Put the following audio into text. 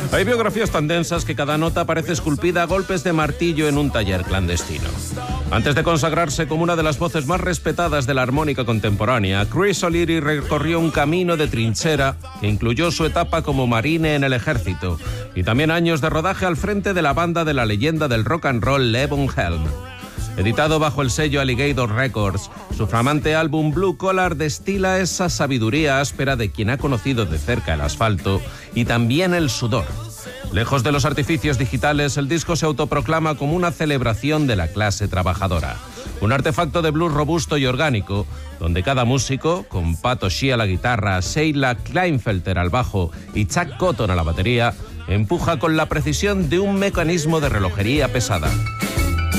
Hay biografías tan densas que cada nota parece esculpida a golpes de martillo en un taller clandestino. Antes de consagrarse como una de las voces más respetadas de la armónica contemporánea, Chris O'Leary recorrió un camino de trinchera que incluyó su etapa como marine en el ejército y también años de rodaje al frente de la banda de la leyenda del rock and roll Levon Helm. Editado bajo el sello Alligator Records, su flamante álbum Blue Collar destila esa sabiduría áspera de quien ha conocido de cerca el asfalto y también el sudor. Lejos de los artificios digitales, el disco se autoproclama como una celebración de la clase trabajadora. Un artefacto de blues robusto y orgánico, donde cada músico, con Pat O'Shea a la guitarra, Sheila Kleinfelter al bajo y Chuck Cotton a la batería, empuja con la precisión de un mecanismo de relojería pesada.